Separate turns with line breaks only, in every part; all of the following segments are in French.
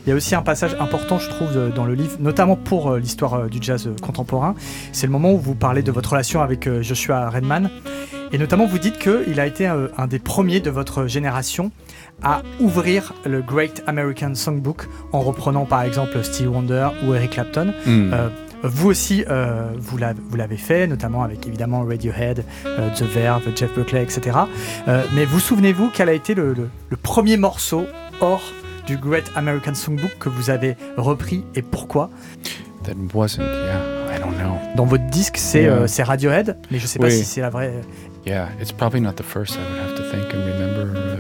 Il y a aussi un passage important, je trouve, dans le livre, notamment pour l'histoire du jazz contemporain. C'est le moment où vous parlez de votre relation avec Joshua Redman. Et notamment, vous dites qu'il a été un des premiers de votre génération à ouvrir le Great American Songbook en reprenant par exemple Stevie Wonder ou Eric Clapton. Vous aussi, vous l'avez fait, notamment avec évidemment Radiohead, The Verve, Jeff Buckley, etc. Mais vous souvenez-vous quel a été le premier morceau hors du Great American Songbook que vous avez repris et pourquoi?
That wasn't, I don't know.
Dans votre disque, c'est Radiohead, mais je ne sais pas si c'est la vraie...
Yeah, it's probably not the first. I would have to think and remember.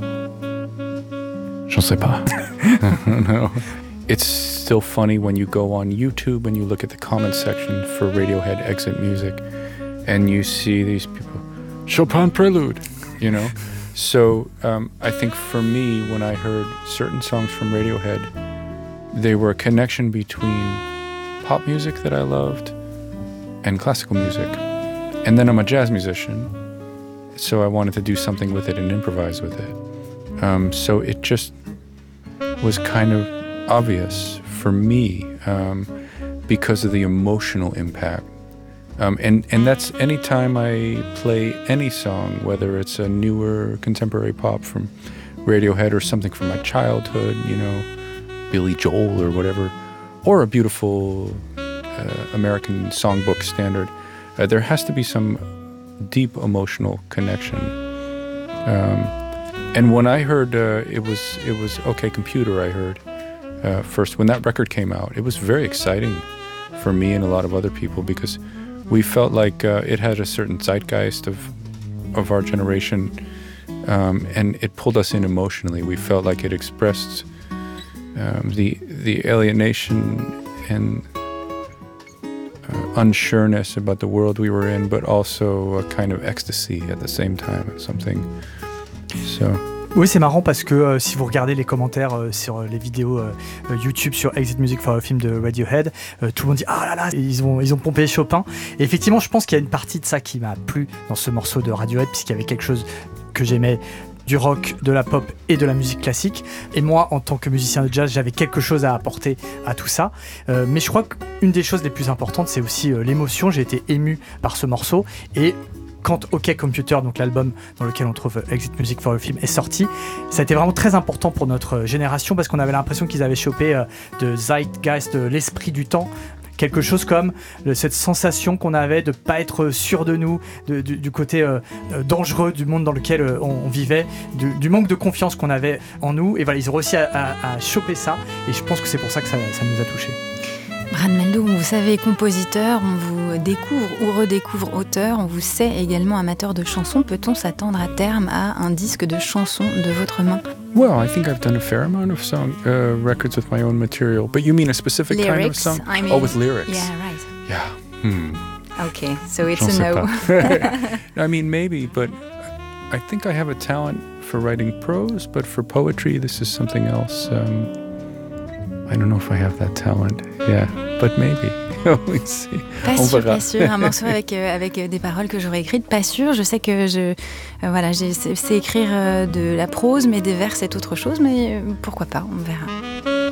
J'en sais pas. No. It's still funny when you go on YouTube and you look at the comment section for Radiohead Exit Music and you see these people, Chopin Prelude, you know? So I think for me, when I heard certain songs from Radiohead, they were a connection between pop music that I loved and classical music. And then I'm a jazz musician, so I wanted to do something with it and improvise with it. So it just was kind of obvious for me because of the emotional impact. And that's anytime I play any song, whether it's a newer contemporary pop from Radiohead or something from my childhood, you know, Billy Joel or whatever, or a beautiful American songbook standard, there has to be some deep emotional connection. And when I heard it was OK Computer, I heard first when that record came out, it was very exciting for me and a lot of other people because we felt like it had a certain zeitgeist of our generation, and it pulled us in emotionally. We felt like it expressed the alienation and unsureness about the world we were in, but also a kind of ecstasy at the same time, something. So.
Oui, c'est marrant parce que si vous regardez les commentaires sur les vidéos YouTube sur Exit Music for a Film de Radiohead, tout le monde dit « Ah là là, ils ont pompé Chopin ». Et effectivement, je pense qu'il y a une partie de ça qui m'a plu dans ce morceau de Radiohead, puisqu'il y avait quelque chose que j'aimais, du rock, de la pop et de la musique classique. Et moi, en tant que musicien de jazz, j'avais quelque chose à apporter à tout ça. Mais je crois qu'une des choses les plus importantes, c'est aussi l'émotion. J'ai été ému par ce morceau et quand OK Computer, donc l'album dans lequel on trouve Exit Music for a Film, est sorti, ça a été vraiment très important pour notre génération parce qu'on avait l'impression qu'ils avaient chopé de zeitgeist, de l'esprit du temps, quelque chose comme cette sensation qu'on avait de ne pas être sûr de nous, du côté dangereux du monde dans lequel on vivait, du manque de confiance qu'on avait en nous. Et voilà, ils ont réussi à choper ça et je pense que c'est pour ça que ça nous a touchés.
Brad Mehldau, vous savez compositeur, on vous découvre ou redécouvre auteur, on vous sait également amateur de chansons. Peut-on s'attendre à terme à un disque de chansons de votre main?
Well, I think I've done a fair amount of records with my own material. But you mean a specific kind of song?
I mean,
with lyrics.
Yeah, right.
Yeah.
Okay, so it's a no.
I mean, maybe, but I think I have a talent for writing prose, but for poetry, this is something else. I don't know if I have that talent. Yeah, but maybe. We'll see.
Pas sûr. Un morceau avec des paroles que j'aurais écrites, pas sûr. Je sais que je sais écrire de la prose, mais des vers c'est autre chose. Mais pourquoi pas, on verra.